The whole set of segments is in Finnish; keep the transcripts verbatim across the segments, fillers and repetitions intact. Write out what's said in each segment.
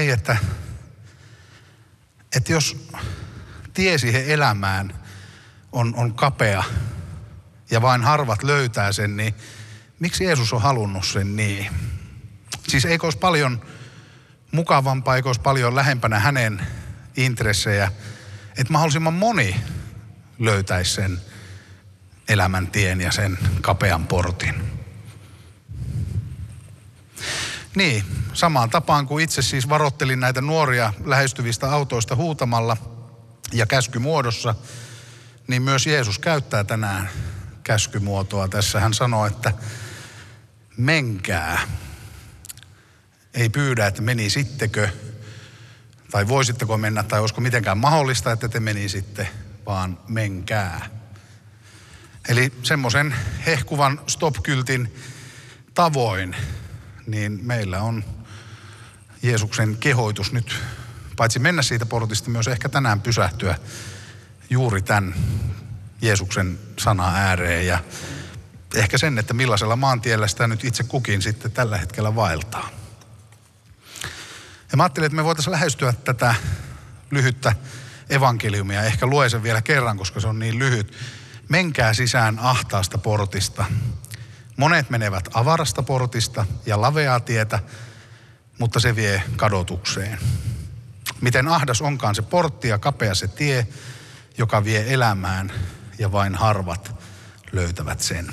hei, että, että jos tie siihen elämään on, on kapea ja vain harvat löytää sen, niin miksi Jeesus on halunnut sen niin? Siis eikö olisi paljon mukavampaa, eikö olisi paljon lähempänä hänen intressejä, että mahdollisimman moni löytäisi sen elämäntien ja sen kapean portin. Niin, samaan tapaan kuin itse siis varoittelin näitä nuoria lähestyvistä autoista huutamalla ja käskymuodossa, niin myös Jeesus käyttää tänään käskymuotoa tässä. Hän sanoo, että menkää. Ei pyydä, että menisittekö tai voisitteko mennä tai olisiko mitenkään mahdollista, että te menisitte, vaan menkää. Eli semmoisen hehkuvan stop-kyltin tavoin, niin meillä on Jeesuksen kehoitus nyt, paitsi mennä siitä portista, myös ehkä tänään pysähtyä juuri tämän Jeesuksen sana ääreen ja ehkä sen, että millaisella maantiellä sitä nyt itse kukin sitten tällä hetkellä vaeltaa. Ja mä ajattelin, että me voitaisiin lähestyä tätä lyhyttä evankeliumia. Ehkä lue sen vielä kerran, koska se on niin lyhyt. Menkää sisään ahtaasta portista. Monet menevät avarasta portista ja laveaa tietä, mutta se vie kadotukseen. Miten ahdas onkaan se portti ja kapea se tie, joka vie elämään ja vain harvat löytävät sen.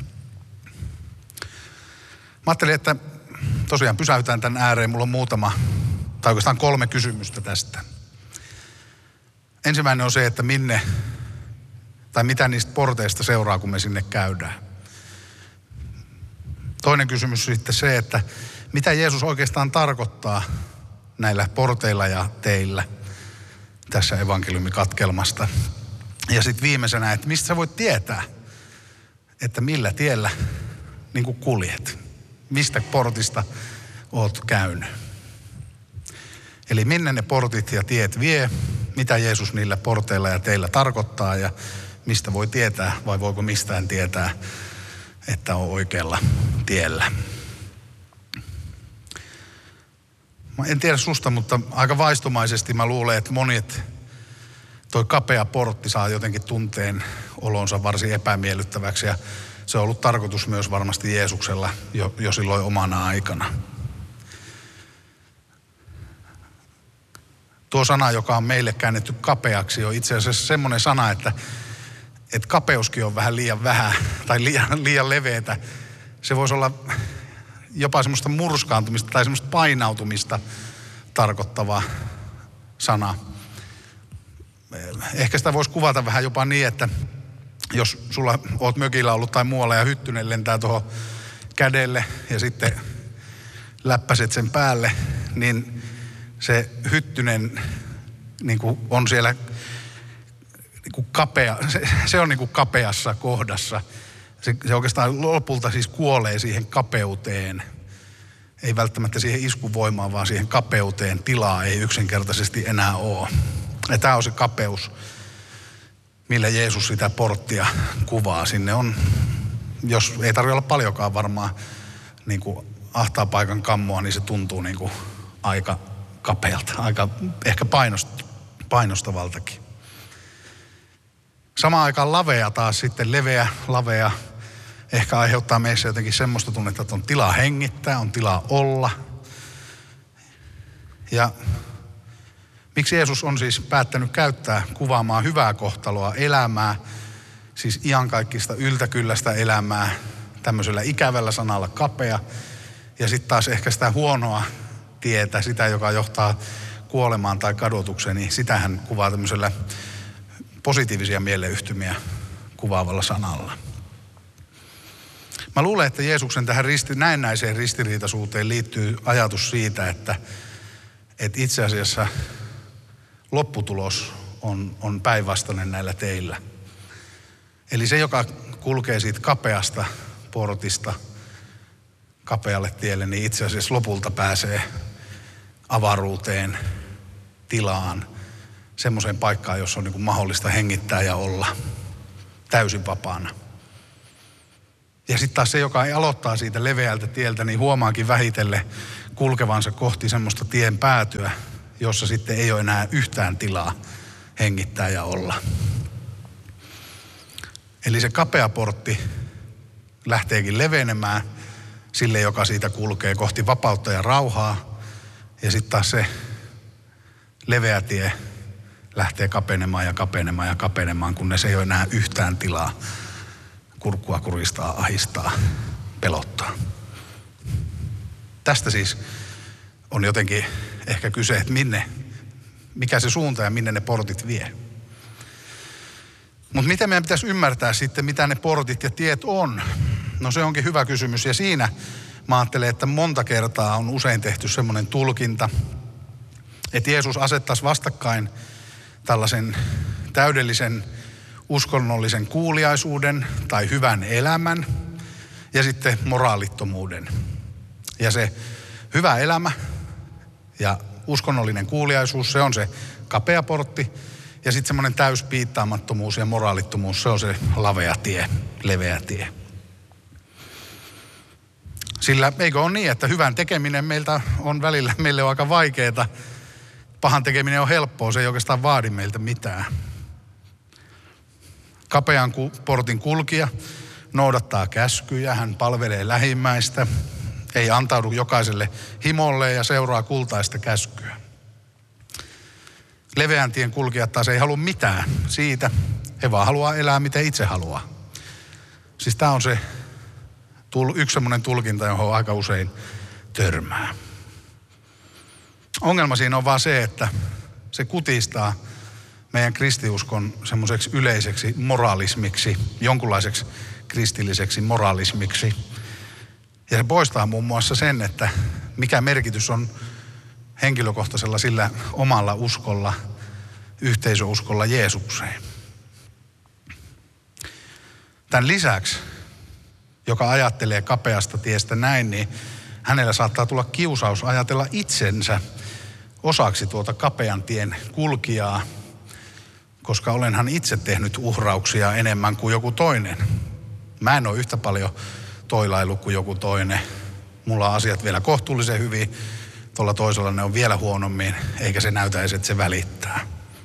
Mä ajattelin, että tosiaan pysäytään tämän ääreen. Mulla on muutama, tai oikeastaan kolme kysymystä tästä. Ensimmäinen on se, että minne, tai mitä niistä porteista seuraa, kun me sinne käydään. Toinen kysymys on sitten se, että mitä Jeesus oikeastaan tarkoittaa näillä porteilla ja teillä tässä evankeliumikatkelmasta. Ja sitten viimeisenä, että mistä sä voit tietää, että millä tiellä niin kuin kuljet. Mistä portista oot käynyt. Eli minne ne portit ja tiet vie, mitä Jeesus niillä porteilla ja teillä tarkoittaa ja mistä voi tietää vai voiko mistään tietää, että on oikealla tiellä. Mä en tiedä susta, mutta aika vaistomaisesti mä luulen, että monet toi kapea portti saa jotenkin tunteen olonsa varsin epämiellyttäväksi ja se on ollut tarkoitus myös varmasti Jeesuksella jo, jo silloin omana aikana. Tuo sana, joka on meille käännetty kapeaksi, on itse asiassa semmoinen sana, että, että kapeuskin on vähän liian vähän tai liian, liian leveätä. Se voisi olla jopa semmoista murskaantumista tai semmoista painautumista tarkoittava sana. Ehkä sitä voisi kuvata vähän jopa niin, että jos sulla oot mökillä ollut tai muualla ja hyttynen lentää tuohon kädelle ja sitten läppäset sen päälle, niin se hyttynen niin kuin on siellä niin kuin kapea, se, se on niin kuin kapeassa kohdassa. Se, se oikeastaan lopulta siis kuolee siihen kapeuteen. Ei välttämättä siihen iskuvoimaan, vaan siihen kapeuteen. Tilaa ei yksinkertaisesti enää ole. Ja tämä on se kapeus, millä Jeesus sitä porttia kuvaa. Sinne on, jos ei tarvitse olla paljonkaan varmaan niin kuin ahtaa paikan kammoa, niin se tuntuu niin kuin aika kapealta, aika ehkä painost, painostavaltakin. Samaan aikaan lavea taas sitten, leveä, lavea, ehkä aiheuttaa meissä jotenkin semmoista tunnetta, että on tilaa hengittää, on tilaa olla. Ja miksi Jeesus on siis päättänyt käyttää kuvaamaan hyvää kohtaloa, elämää, siis iankaikkista yltäkylläistä elämää, tämmöisellä ikävällä sanalla kapea, ja sitten taas ehkä sitä huonoa tietä, sitä joka johtaa kuolemaan tai kadotukseen, niin sitä hän kuvaa tämmöisellä positiivisia mieleyhtymiä kuvaavalla sanalla. Mä luulen, että Jeesuksen tähän risti, näennäiseen ristiriitaisuuteen liittyy ajatus siitä, että, että itse asiassa lopputulos on, on päinvastainen näillä teillä. Eli se, joka kulkee siitä kapeasta portista kapealle tielle, niin itse asiassa lopulta pääsee avaruuteen, tilaan, semmoiseen paikkaan, jossa on niin kuin mahdollista hengittää ja olla täysin vapaana. Ja sitten taas se, joka ei aloittaa siitä leveältä tieltä, niin huomaakin vähitellen kulkevansa kohti semmoista tien päätyä, jossa sitten ei ole enää yhtään tilaa hengittää ja olla. Eli se kapea portti lähteekin levenemään sille, joka siitä kulkee kohti vapautta ja rauhaa. Ja sitten taas se leveä tie lähtee kapenemaan ja kapenemaan ja kapenemaan, kunnes ei ole enää yhtään tilaa kurkkua kuristaa, ahistaa, pelottaa. Tästä siis on jotenkin ehkä kyse, että minne, mikä se suunta ja minne ne portit vie. Mutta miten meidän pitäisi ymmärtää sitten, mitä ne portit ja tiet on? No se onkin hyvä kysymys ja siinä mä ajattelen, että monta kertaa on usein tehty semmoinen tulkinta, että Jeesus asettaisi vastakkain tällaisen täydellisen uskonnollisen kuuliaisuuden tai hyvän elämän ja sitten moraalittomuuden. Ja se hyvä elämä ja uskonnollinen kuuliaisuus, se on se kapea portti. Ja sitten semmoinen täyspiittaamattomuus ja moraalittomuus, se on se lavea tie, leveä tie. Sillä eikö ole niin, että hyvän tekeminen meiltä on välillä, meille on aika vaikeaa. Pahan tekeminen on helppoa, se ei oikeastaan vaadi meiltä mitään. Kapean portin kulkija noudattaa käskyjä, hän palvelee lähimmäistä, ei antaudu jokaiselle himolle ja seuraa kultaista käskyä. Leveän tien kulkijat taas ei halua mitään siitä, he vaan haluaa elää miten itse haluaa. Siis tämä on se yksi semmoinen tulkinta, johon aika usein törmää. Ongelma siinä on vaan se, että se kutistaa meidän kristiuskon semmoiseksi yleiseksi moraalismiksi, jonkunlaiseksi kristilliseksi moraalismiksi. Ja se poistaa muun muassa sen, että mikä merkitys on henkilökohtaisella sillä omalla uskolla, yhteisöuskolla Jeesukseen. Tämän lisäksi, joka ajattelee kapeasta tiestä näin, niin hänellä saattaa tulla kiusaus ajatella itsensä osaksi tuota kapean tien kulkijaa, koska olenhan itse tehnyt uhrauksia enemmän kuin joku toinen. Mä en ole yhtä paljon toilailu kuin joku toinen. Mulla on asiat vielä kohtuullisen hyvin, tuolla toisella ne on vielä huonommin, eikä se näytä edes, että se välittää.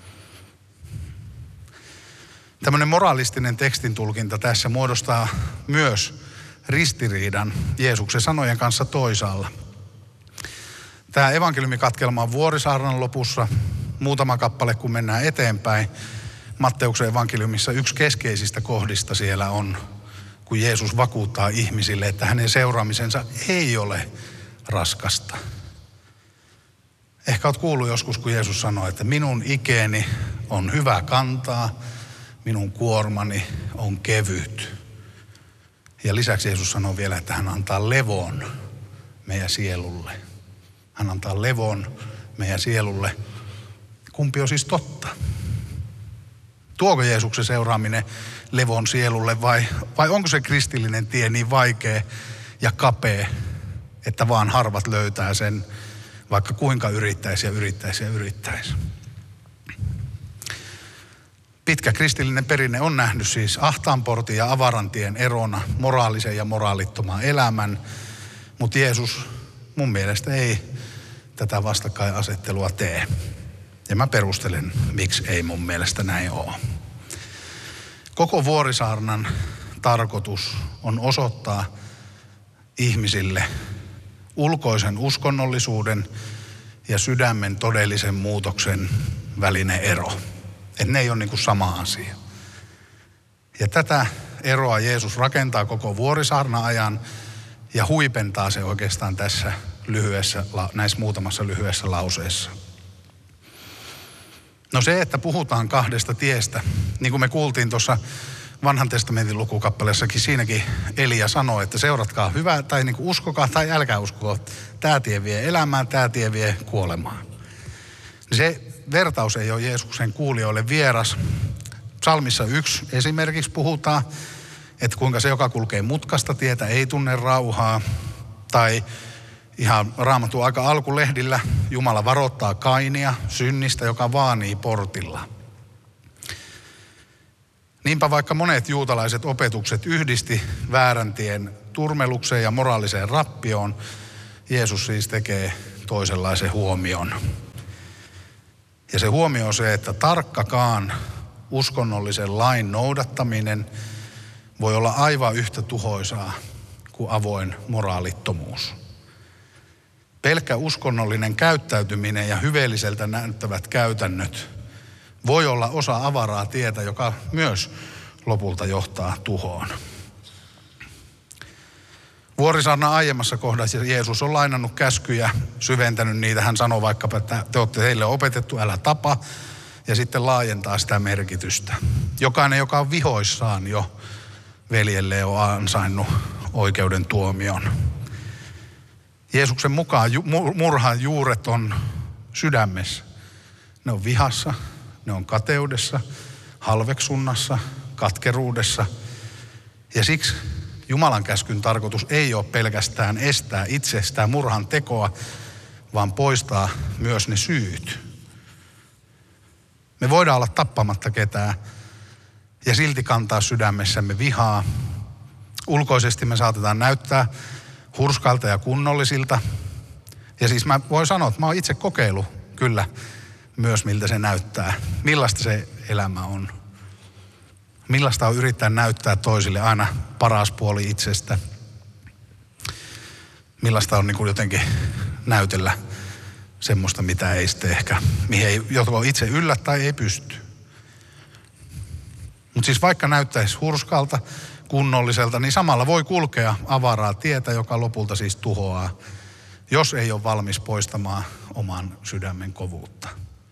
Tämmöinen moralistinen tekstintulkinta tässä muodostaa myös ristiriidan Jeesuksen sanojen kanssa toisaalla. Tämä evankeliumikatkelma on Vuorisaarnan lopussa, muutama kappale kun mennään eteenpäin. Matteuksen evankeliumissa yksi keskeisistä kohdista siellä on, kun Jeesus vakuuttaa ihmisille, että hänen seuraamisensa ei ole raskasta. Ehkä olet kuullut joskus, kun Jeesus sanoi, että minun ikeeni on hyvä kantaa, minun kuormani on kevyt. Ja lisäksi Jeesus sanoo vielä, että hän antaa levon meidän sielulle. Hän antaa levon meidän sielulle. Kumpi on siis totta? Tuoko Jeesuksen seuraaminen levon sielulle vai, vai onko se kristillinen tie niin vaikea ja kapea, että vaan harvat löytää sen, vaikka kuinka yrittäisi ja yrittäisi ja yrittäisi? Pitkä kristillinen perinne on nähnyt siis ahtaan portin ja avaran tien erona moraalisen ja moraalittoman elämän, mutta Jeesus mun mielestä ei tätä vastakkainasettelua tee. Ja mä perustelen, miksi ei mun mielestä näin ole. Koko Vuorisaarnan tarkoitus on osoittaa ihmisille ulkoisen uskonnollisuuden ja sydämen todellisen muutoksen välinen ero. Että ne ei ole niin kuin sama asia. Ja tätä eroa Jeesus rakentaa koko Vuorisaarnan ajan ja huipentaa se oikeastaan tässä lyhyessä, näissä muutamassa lyhyessä lauseessa. No se, että puhutaan kahdesta tiestä, niin kuin me kuultiin tuossa Vanhan testamentin lukukappaleessakin, siinäkin Elia sanoi, että seuratkaa hyvää tai niin kuin uskokaa tai älkää uskokaa. Tämä tie vie elämään, tämä tie vie kuolemaan. Se vertaus ei ole Jeesuksen kuulijoille vieras. Psalmissa yksi esimerkiksi puhutaan, että kuinka se, joka kulkee mutkasta tietä, ei tunne rauhaa. Tai ihan Raamatun aika alkulehdillä Jumala varoittaa Kainia synnistä, joka vaanii portilla. Niinpä vaikka monet juutalaiset opetukset yhdisti väärän tien turmelukseen ja moraaliseen rappioon, Jeesus siis tekee toisenlaisen huomion. Ja se huomio on se, että tarkkakaan uskonnollisen lain noudattaminen voi olla aivan yhtä tuhoisaa kuin avoin moraalittomuus. Pelkkä uskonnollinen käyttäytyminen ja hyveelliseltä näyttävät käytännöt voi olla osa avaraa tietä, joka myös lopulta johtaa tuhoon. Vuorisaarnan aiemmassa kohdassa Jeesus on lainannut käskyjä, syventänyt niitä. Hän sanoo vaikkapa, että te olette teille opetettu, älä tapa, ja sitten laajentaa sitä merkitystä. Jokainen, joka on vihoissaan jo veljelle, on ansainnut oikeuden tuomion. Jeesuksen mukaan murhan juuret on sydämessä. Ne on vihassa, ne on kateudessa, halveksunnassa, katkeruudessa. Ja siksi Jumalan käskyn tarkoitus ei ole pelkästään estää itse sitä murhan tekoa, vaan poistaa myös ne syyt. Me voidaan olla tappamatta ketään ja silti kantaa sydämessämme vihaa. Ulkoisesti me saatetaan näyttää hurskailta ja kunnollisilta. Ja siis mä voin sanoa, että mä oon itse kokeillut kyllä myös miltä se näyttää. Millaista se elämä on. Millaista on yrittää näyttää toisille aina paras puoli itsestä. Millaista on niin kuin jotenkin näytellä semmoista, mitä ei sitten ehkä, mihin ei joko itse yllä tai ei pysty. Mutta siis vaikka näyttäisi hurskalta, kunnolliselta, niin samalla voi kulkea avaraa tietä, joka lopulta siis tuhoaa, jos ei ole valmis poistamaan oman sydämen kovuutta.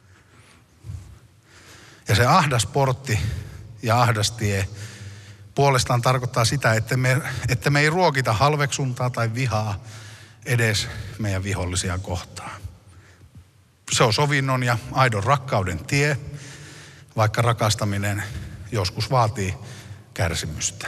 Ja se ahdas portti ja ahdas tie puolestaan tarkoittaa sitä, että me, että me ei ruokita halveksuntaa tai vihaa edes meidän vihollisia kohtaan. Se on sovinnon ja aidon rakkauden tie, vaikka rakastaminen joskus vaatii kärsimystä.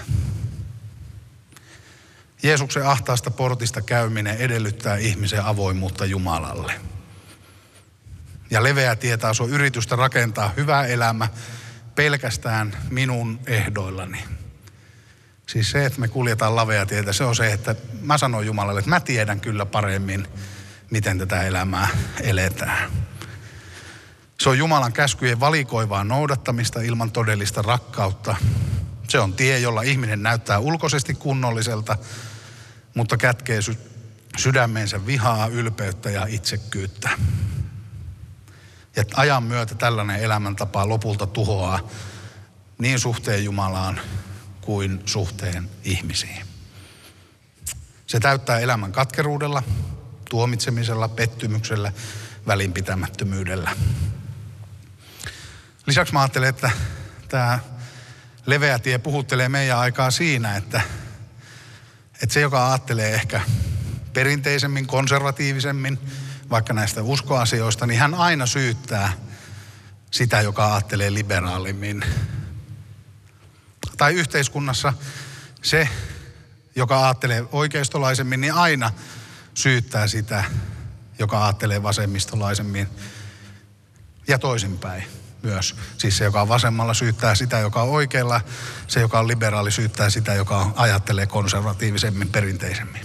Jeesuksen ahtaasta portista käyminen edellyttää ihmisen avoimuutta Jumalalle. Ja leveä tie taas on yritystä rakentaa hyvä elämä pelkästään minun ehdoillani. Siis se, että me kuljetaan lavea tietä, se on se, että mä sanon Jumalalle, että mä tiedän kyllä paremmin, miten tätä elämää eletään. Se on Jumalan käskyjen valikoivaa noudattamista ilman todellista rakkautta. Se on tie, jolla ihminen näyttää ulkoisesti kunnolliselta, mutta kätkee sy- sydämeensä vihaa, ylpeyttä ja itsekkyyttä. Ja ajan myötä tällainen elämäntapa lopulta tuhoaa niin suhteen Jumalaan kuin suhteen ihmisiin. Se täyttää elämän katkeruudella, tuomitsemisella, pettymyksellä, välinpitämättömyydellä. Lisäksi mä ajattelen, että tämä leveä tie puhuttelee meidän aikaa siinä, että, että se, joka ajattelee ehkä perinteisemmin, konservatiivisemmin, vaikka näistä uskoasioista, niin hän aina syyttää sitä, joka ajattelee liberaalimmin. Tai yhteiskunnassa se, joka ajattelee oikeistolaisemmin, niin aina syyttää sitä, joka ajattelee vasemmistolaisemmin. Ja toisinpäin myös. Siis se, joka on vasemmalla, syyttää sitä, joka on oikealla. Se, joka on liberaali, syyttää sitä, joka ajattelee konservatiivisemmin, perinteisemmin.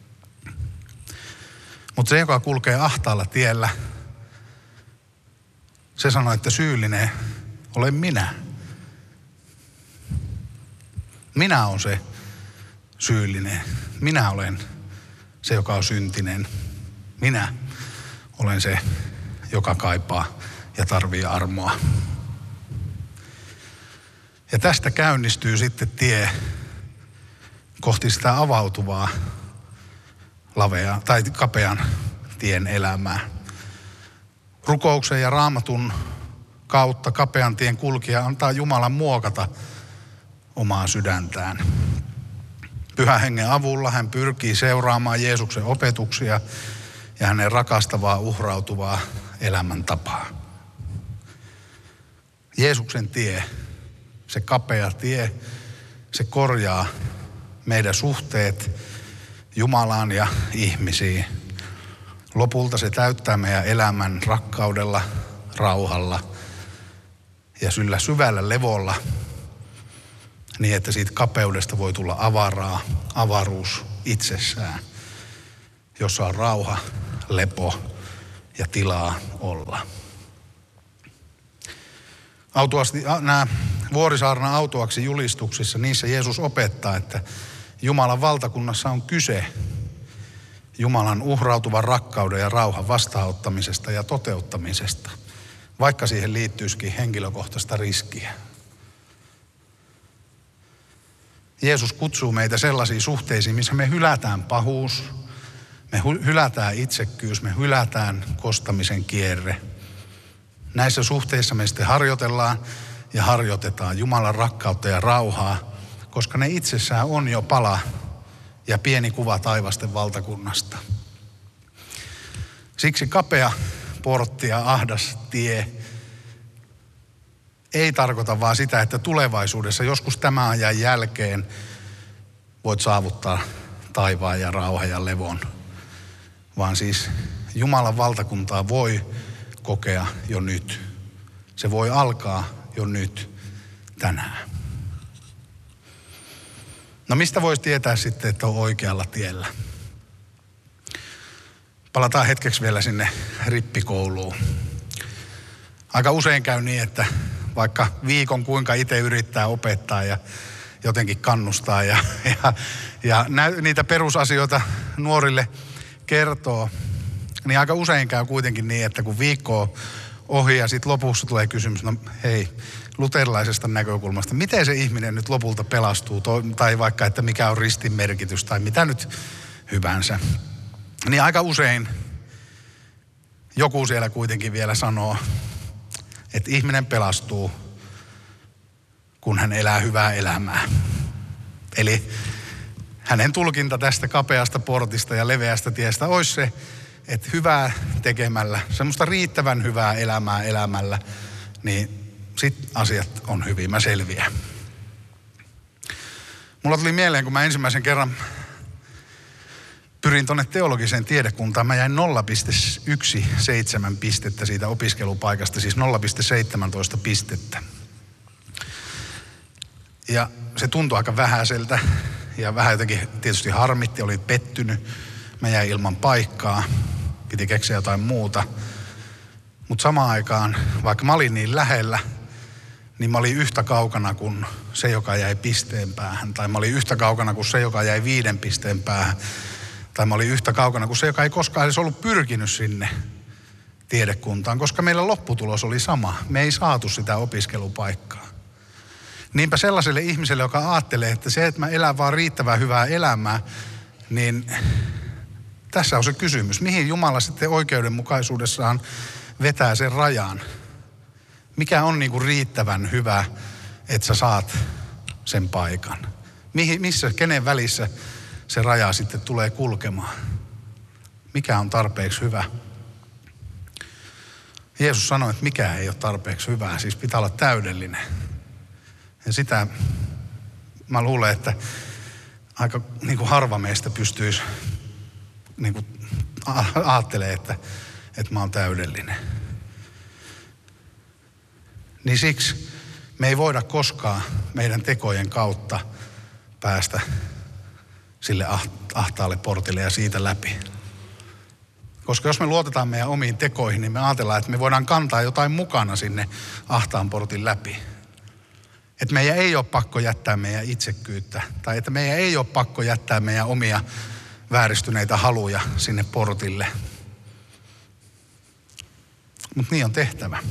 Mutta se, joka kulkee ahtaalla tiellä, se sanoo, että syyllinen olen minä. Minä olen se syyllinen. Minä olen se, joka on syntinen. Minä olen se, joka kaipaa ja tarvii armoa. Ja tästä käynnistyy sitten tie kohti sitä avautuvaa lavea tai kapean tien elämää. Rukouksen ja Raamatun kautta kapean tien kulkija antaa Jumalan muokata omaa sydäntään. Pyhän Hengen avulla hän pyrkii seuraamaan Jeesuksen opetuksia ja hänen rakastavaa, uhrautuvaa elämäntapaa. Jeesuksen tie, se kapea tie, se korjaa meidän suhteet Jumalaan ja ihmisiin. Lopulta se täyttää meidän elämän rakkaudella, rauhalla ja sillä syvällä levolla, niin että siitä kapeudesta voi tulla avaraa, avaruus itsessään, jossa on rauha, lepo ja tilaa olla. Autuasti, nämä Vuorisaarnan autuaksi julistuksissa, niissä Jeesus opettaa, että Jumalan valtakunnassa on kyse Jumalan uhrautuvan rakkauden ja rauhan vastaanottamisesta ja toteuttamisesta, vaikka siihen liittyisikin henkilökohtaista riskiä. Jeesus kutsuu meitä sellaisiin suhteisiin, missä me hylätään pahuus, me hylätään itsekkyys, me hylätään kostamisen kierre. Näissä suhteissa me sitten harjoitellaan ja harjoitetaan Jumalan rakkautta ja rauhaa, koska ne itsessään on jo pala ja pieni kuva taivasten valtakunnasta. Siksi kapea portti ja ahdas tie ei tarkoita vaan sitä, että tulevaisuudessa joskus tämän ajan jälkeen voit saavuttaa taivaan ja rauhan ja levon, vaan siis Jumalan valtakuntaa voi kokea jo nyt. Se voi alkaa jo nyt, tänään. No mistä voisi tietää sitten, että on oikealla tiellä? Palataan hetkeksi vielä sinne rippikouluun. Aika usein käy niin, että vaikka viikon kuinka itse yrittää opettaa ja jotenkin kannustaa ja, ja, ja niitä perusasioita nuorille kertoo, niin aika usein käy kuitenkin niin, että kun viikko on ohi ja sitten lopussa tulee kysymys, no hei, luterilaisesta näkökulmasta, miten se ihminen nyt lopulta pelastuu, tai vaikka, että mikä on ristin merkitys, tai mitä nyt hyvänsä. Niin aika usein joku siellä kuitenkin vielä sanoo, että ihminen pelastuu, kun hän elää hyvää elämää. Eli hänen tulkinta tästä kapeasta portista ja leveästä tiestä olisi se, että hyvää tekemällä, semmoista riittävän hyvää elämää elämällä, niin sit asiat on hyvin, mä selviän. Mulla tuli mieleen, kun mä ensimmäisen kerran pyrin tuonne teologiseen tiedekuntaan, mä jäin nolla pilkku yksitoista pistettä siitä opiskelupaikasta, siis nolla pilkku seitsemäntoista pistettä. Ja se tuntui aika vähäiseltä ja vähän jotenkin tietysti harmitti, olin pettynyt. Mä jäin ilman paikkaa, piti keksiä jotain muuta. Mutta samaan aikaan, vaikka mä olin niin lähellä, niin mä olin yhtä kaukana kuin se, joka jäi pisteen päähän. Tai mä olin yhtä kaukana kuin se, joka jäi viiden pisteen päähän. Tai mä olin yhtä kaukana kuin se, joka ei koskaan edes ollut pyrkinyt sinne tiedekuntaan, koska meillä lopputulos oli sama. Me ei saatu sitä opiskelupaikkaa. Niinpä sellaiselle ihmiselle, joka ajattelee, että se, että mä elän vaan riittävän hyvää elämää, niin tässä on se kysymys. Mihin Jumala sitten oikeudenmukaisuudessaan vetää sen rajan? Mikä on niin kuin riittävän hyvä, että sä saat sen paikan? Mihin, missä, kenen välissä se raja sitten tulee kulkemaan? Mikä on tarpeeksi hyvä? Jeesus sanoi, että mikä ei ole tarpeeksi hyvää, siis pitää olla täydellinen. Ja sitä mä luulen, että aika niin kuin harva meistä pystyisi niin kuin ajattelemaan, että, että mä oon täydellinen. Niin siksi me ei voida koskaan meidän tekojen kautta päästä sille ahtaalle portille ja siitä läpi. Koska jos me luotetaan meidän omiin tekoihin, niin me ajatellaan, että me voidaan kantaa jotain mukana sinne ahtaan portin läpi. Että meidän ei ole pakko jättää meidän itsekkyyttä, tai että meidän ei ole pakko jättää meidän omia vääristyneitä haluja sinne portille. Mutta niin on tehtävä.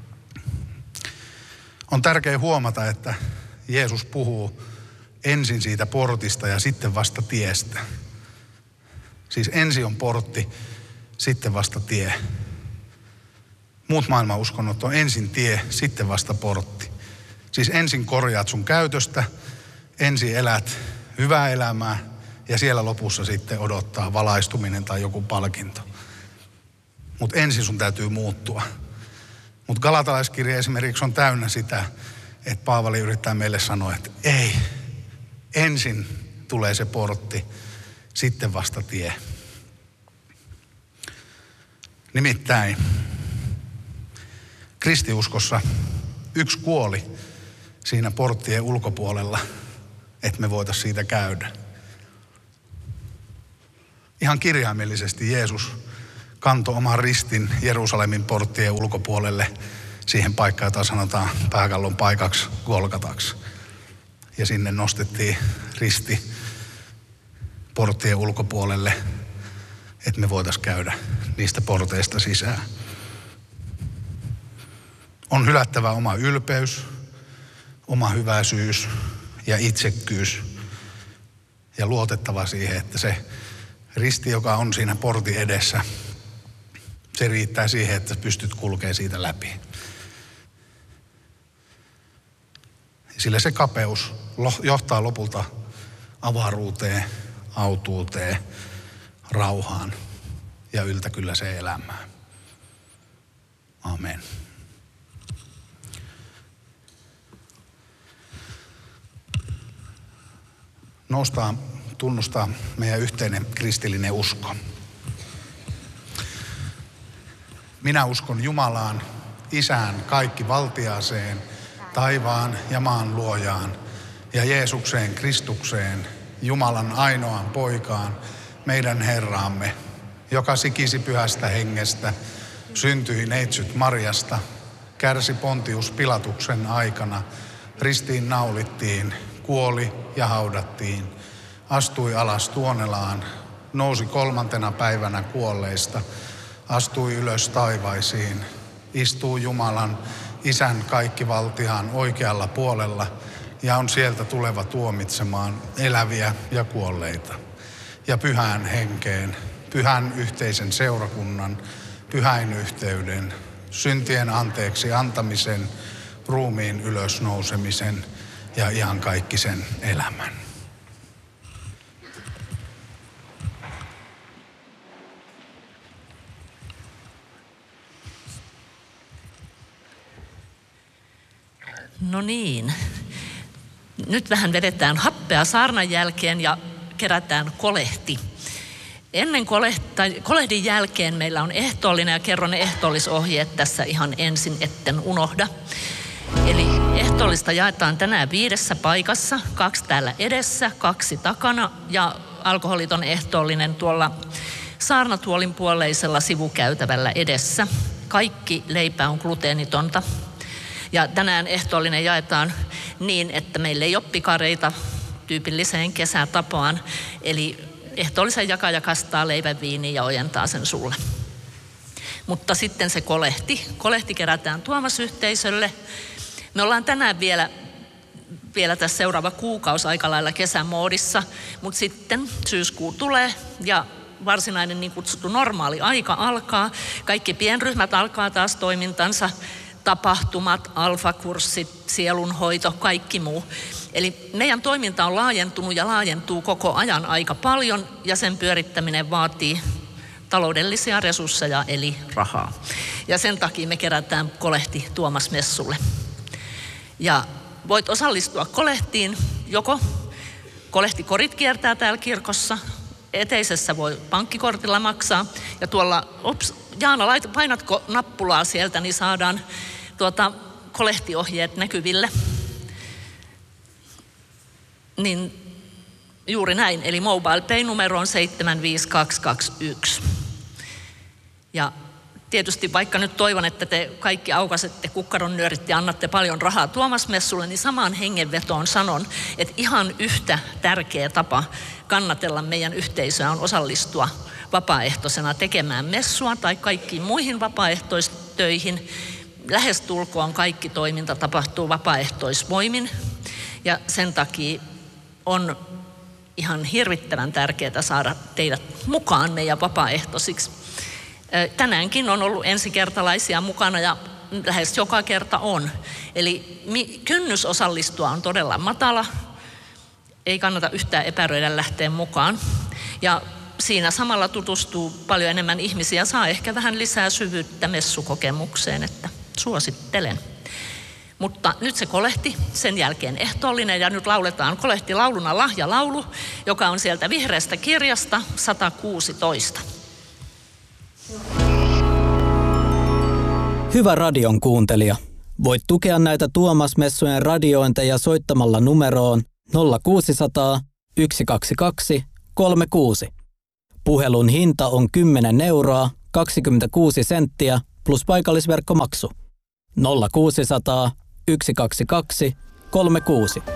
On tärkeää huomata, että Jeesus puhuu ensin siitä portista ja sitten vasta tiestä. Siis ensin on portti, sitten vasta tie. Muut maailmanuskonnot on ensin tie, sitten vasta portti. Siis ensin korjaat sun käytöstä, ensin elät hyvää elämää ja siellä lopussa sitten odottaa valaistuminen tai joku palkinto. Mutta ensin sun täytyy muuttua. Mutta Galatalaiskirja esimerkiksi on täynnä sitä, että Paavali yrittää meille sanoa, että ei, ensin tulee se portti, sitten vasta tie. Nimittäin kristiuskossa yksi kuoli siinä porttien ulkopuolella että me voitaisiin siitä käydä. Ihan kirjaimellisesti Jeesus kantoi oman ristin Jerusalemin porttien ulkopuolelle siihen paikkaan, jota sanotaan pääkallon paikaksi Golgataksi. Ja sinne nostettiin risti porttien ulkopuolelle, että me voitaisiin käydä niistä porteista sisään. On hylättävä oma ylpeys, oma hyväisyys ja itsekkyys ja luotettava siihen, että se risti, joka on siinä portin edessä, se riittää siihen, että pystyt kulkemaan siitä läpi. Sillä se kapeus johtaa lopulta avaruuteen, autuuteen, rauhaan ja yltäkylläiseen elämään. Amen. Noustaan tunnustaa meidän yhteinen kristillinen usko. Minä uskon Jumalaan, Isään kaikkivaltiaaseen, taivaan ja maan luojaan ja Jeesukseen Kristukseen, Jumalan ainoaan poikaan, meidän Herraamme, joka sikisi pyhästä hengestä, syntyi neitsyt Marjasta, kärsi Pontius Pilatuksen aikana, ristiin naulittiin, kuoli ja haudattiin, astui alas Tuonelaan, nousi kolmantena päivänä kuolleista, astui ylös taivaisiin, istuu Jumalan, Isän kaikkivaltiaan oikealla puolella ja on sieltä tuleva tuomitsemaan eläviä ja kuolleita. Ja pyhään henkeen, pyhän yhteisen seurakunnan, pyhäin yhteyden, syntien anteeksi antamisen, ruumiin ylösnousemisen ja iankaikkisen elämän. No niin, nyt vähän vedetään happea saarnan jälkeen ja kerätään kolehti. Ennen kolehti, kolehdin jälkeen meillä on ehtoollinen ja kerron ne ehtoollisohjeet tässä ihan ensin, etten unohda. Eli ehtoollista jaetaan tänään viidessä paikassa, kaksi täällä edessä, kaksi takana ja alkoholiton ehtoollinen tuolla saarnatuolin puoleisella sivukäytävällä edessä. Kaikki leipä on gluteenitonta. Ja tänään ehtoollinen jaetaan niin, että meillä ei ole pikareita tyypilliseen kesätapaan. Eli ehtoollisen jakaja kastaa leivän viiniin ja ojentaa sen sulle. Mutta sitten se kolehti. Kolehti kerätään Tuomas-yhteisölle. Me ollaan tänään vielä, vielä tässä seuraava kuukausi aika lailla kesämoodissa, mutta sitten syyskuu tulee ja varsinainen niin kutsuttu normaali aika alkaa. Kaikki pienryhmät alkaa taas toimintansa. Tapahtumat, alfakurssit, sielunhoito, kaikki muu. Eli meidän toiminta on laajentunut ja laajentuu koko ajan aika paljon ja sen pyörittäminen vaatii taloudellisia resursseja eli rahaa. Ja sen takia me kerätään kolehti Tuomas-messulle. Ja voit osallistua kolehtiin, joko kolehtikorit kiertää täällä kirkossa, eteisessä voi pankkikortilla maksaa ja tuolla, ops, Jaana, painatko nappulaa sieltä, niin saadaan tuota, kolehtiohjeet näkyville. Niin juuri näin, eli mobile pay numero on seitsemän viisi kaksi kaksi yksi. Ja tietysti vaikka nyt toivon, että te kaikki aukaisette kukkaron nyörit ja annatte paljon rahaa Tuomas-messulle, niin samaan hengenvetoon sanon, että ihan yhtä tärkeä tapa kannatella meidän yhteisöä on osallistua vapaaehtoisena tekemään messua tai kaikkiin muihin vapaaehtoistöihin. Lähestulkoon kaikki toiminta tapahtuu vapaaehtoisvoimin ja sen takia on ihan hirvittävän tärkeää saada teidät mukaan meidän vapaaehtoisiksi. Tänäänkin on ollut ensikertalaisia mukana ja lähes joka kerta on. Eli kynnys osallistua on todella matala. Ei kannata yhtään epäröidä lähteä mukaan. Ja siinä samalla tutustuu paljon enemmän ihmisiä, saa ehkä vähän lisää syvyyttä messukokemukseen, että suosittelen. Mutta nyt se kolehti, sen jälkeen ehtoollinen ja nyt lauletaan kolehtilauluna lahjalaulu, joka on sieltä vihreästä kirjasta sata kuusitoista. Hyvä radion kuuntelija, voit tukea näitä Tuomas-messujen radiointeja soittamalla numeroon nolla kuusisataa, yksi kaksi kaksi, kolme kuusi. Puhelun hinta on kymmenen euroa, kaksikymmentäkuusi senttiä plus paikallisverkkomaksu. nolla kuusisataa, yksi kaksi kaksi, kolme kuusi.